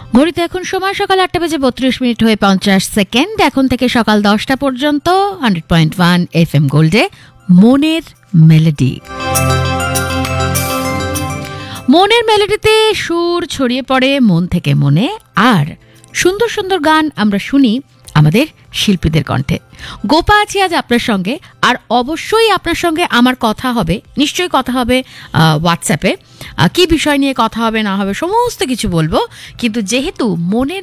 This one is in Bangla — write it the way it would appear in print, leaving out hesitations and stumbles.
ঘড়িতে এখন সময় সকাল 8:32 হয়ে 50 সেকেন্ড। এখন থেকে সকাল 10টা পর্যন্ত 100.1 FM গোল্ডে মনের মেলোডি। মনের মেলোডিতে সুর ছড়িয়ে পড়ে মন থেকে মনে, আর সুন্দর সুন্দর গান আমরা শুনি আমাদের শিল্পীদের কণ্ঠে। গোপা আছি আজ আপনার সঙ্গে, আর অবশ্যই আপনার সঙ্গে আমার কথা হবে, নিশ্চয়ই কথা হবে হোয়াটসঅ্যাপে। কি বিষয় নিয়ে কথা হবে না হবে সমস্ত কিছু বলবো, কিন্তু যেহেতু মনের